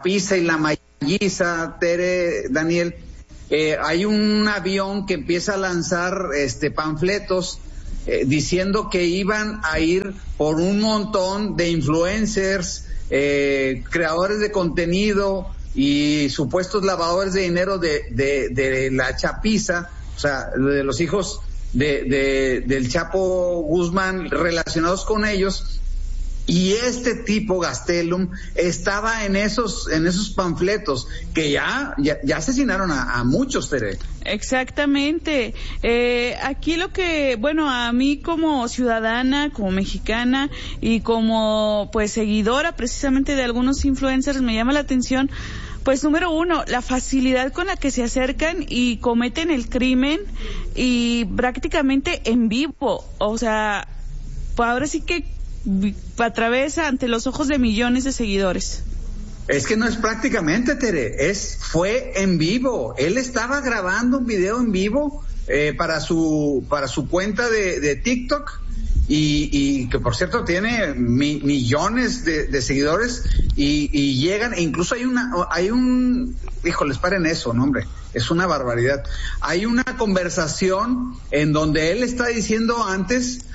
Chapiza y la Malliza, Tere, Daniel, hay un avión que empieza a lanzar panfletos diciendo que iban a ir por un montón de influencers, creadores de contenido y supuestos lavadores de dinero de la Chapiza, o sea, de los hijos del Chapo Guzmán relacionados con ellos. Y este tipo, Gastelum, estaba en esos panfletos que ya asesinaron a muchos, Tere. Exactamente. Aquí lo que, bueno, a mí como ciudadana, como mexicana y como pues seguidora precisamente de algunos influencers me llama la atención, pues número uno, la facilidad con la que se acercan y cometen el crimen y prácticamente en vivo. O sea, pues ahora sí que atravesa ante los ojos de millones de seguidores. Es que no es prácticamente, Tere, fue en vivo. Él estaba grabando un video en vivo para su cuenta de TikTok y que por cierto tiene millones de seguidores y llegan, e incluso hay un híjoles, paren eso, no hombre, es una barbaridad. Hay una conversación en donde él está diciendo antes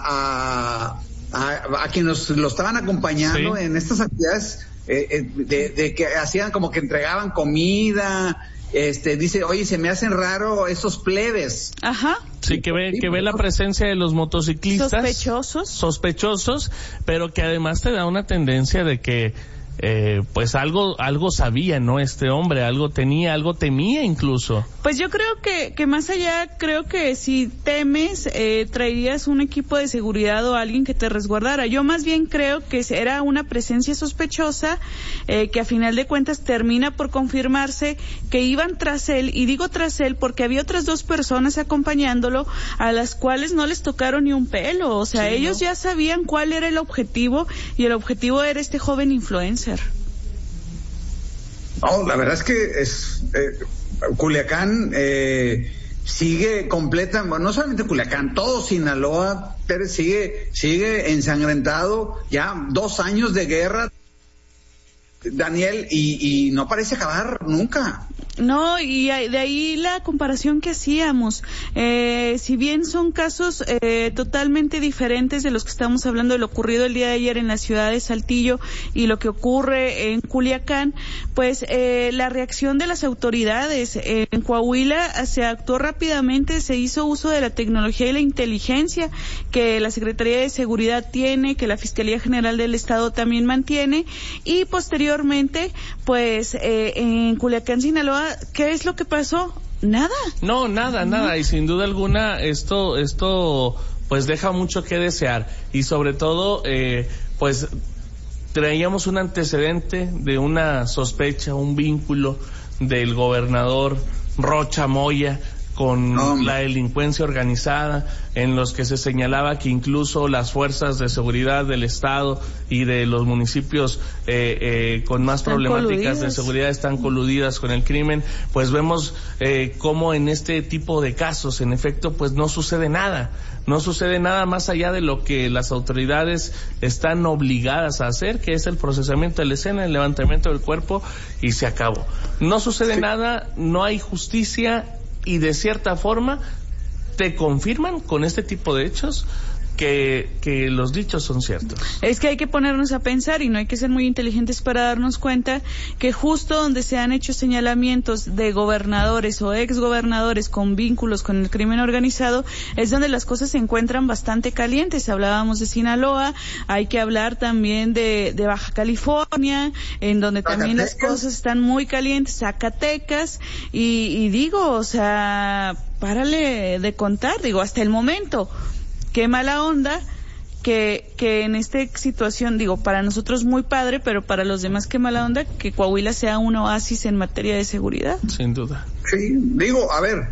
a quienes lo estaban acompañando, sí, en estas actividades de que hacían como que entregaban comida, dice, oye, se me hacen raro esos plebes. Ajá. Sí, que ve la presencia de los motociclistas sospechosos, pero que además te da una tendencia de que pues algo sabía, ¿no? Este hombre, algo temía incluso. Pues yo creo que más allá, creo que si temes, traerías un equipo de seguridad o alguien que te resguardara. Yo más bien creo que era una presencia sospechosa, que a final de cuentas termina por confirmarse que iban tras él, y digo tras él porque había otras dos personas acompañándolo a las cuales no les tocaron ni un pelo. O sea, sí, ellos ya sabían cuál era el objetivo, y el objetivo era este joven influencer. No, la verdad es que Culiacán sigue completa, no solamente Culiacán, todo Sinaloa, Pérez, sigue ensangrentado, ya 2 años de guerra, Daniel, y no parece acabar nunca. No, y de ahí la comparación que hacíamos. Si bien son casos totalmente diferentes de los que estamos hablando, de lo ocurrido el día de ayer en la ciudad de Saltillo y lo que ocurre en Culiacán, pues la reacción de las autoridades en Coahuila se actuó rápidamente, se hizo uso de la tecnología y la inteligencia que la Secretaría de Seguridad tiene, que la Fiscalía General del Estado también mantiene, y posteriormente, pues en Culiacán, Sinaloa, ¿qué es lo que pasó? Nada. No, nada, y sin duda alguna esto pues deja mucho que desear, y sobre todo pues traíamos un antecedente de una sospecha, un vínculo del gobernador Rocha Moya con la delincuencia organizada, en los que se señalaba que incluso las fuerzas de seguridad del Estado y de los municipios con más problemáticas de seguridad están coludidas con el crimen. Pues vemos cómo en este tipo de casos, en efecto, pues no sucede nada más allá de lo que las autoridades están obligadas a hacer, que es el procesamiento de la escena, el levantamiento del cuerpo, y se acabó. No sucede nada, no hay justicia, y de cierta forma te confirman con este tipo de hechos que los dichos son ciertos. Es que hay que ponernos a pensar, y no hay que ser muy inteligentes para darnos cuenta que justo donde se han hecho señalamientos de gobernadores o exgobernadores con vínculos con el crimen organizado es donde las cosas se encuentran bastante calientes. Hablábamos de Sinaloa, hay que hablar también de Baja California, en donde también las cosas están muy calientes, Zacatecas, y digo, o sea, párale de contar, digo, hasta el momento. Qué mala onda que en esta situación, digo, para nosotros muy padre, pero para los demás qué mala onda que Coahuila sea un oasis en materia de seguridad. Sin duda. Sí, digo, a ver,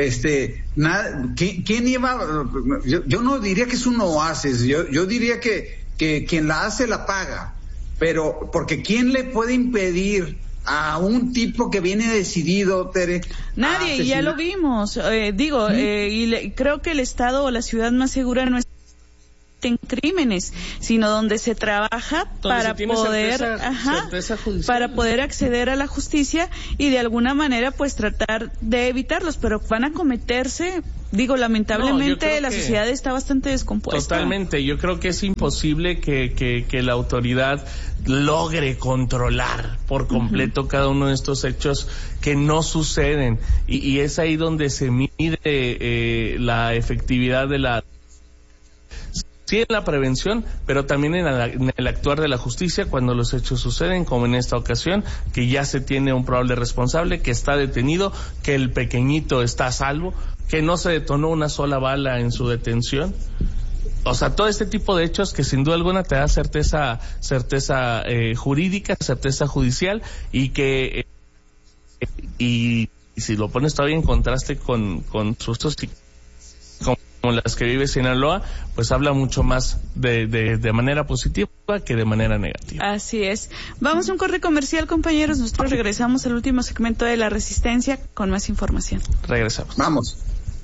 ¿quién iba? Yo no diría que es un oasis, yo diría que quien la hace la paga, pero porque ¿quién le puede impedir a un tipo que viene decidido, Tere? Nadie, y ya lo vimos, y creo que el estado o la ciudad más segura no es cometen crímenes, sino donde se trabaja para poder, para poder acceder a la justicia y de alguna manera pues tratar de evitarlos, pero van a cometerse. Digo, lamentablemente la sociedad está bastante descompuesta. Totalmente, yo creo que es imposible que la autoridad logre controlar por completo cada uno de estos hechos que no suceden, y es ahí donde se mide la efectividad de la... Sí, en la prevención, pero también en el actuar de la justicia cuando los hechos suceden, como en esta ocasión, que ya se tiene un probable responsable, que está detenido, que el pequeñito está a salvo, que no se detonó una sola bala en su detención. O sea, todo este tipo de hechos que sin duda alguna te da certeza jurídica, certeza judicial, y que y si lo pones todavía en contraste con sustos como las que vive Sinaloa, pues habla mucho más de manera positiva que de manera negativa. Así es. Vamos a un corte comercial, compañeros. Nosotros regresamos al último segmento de La Resistencia con más información. Regresamos. Vamos.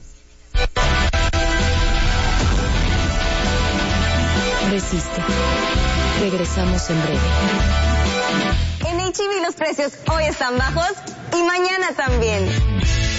Resiste. Regresamos en breve. En H-E-B los precios hoy están bajos y mañana también.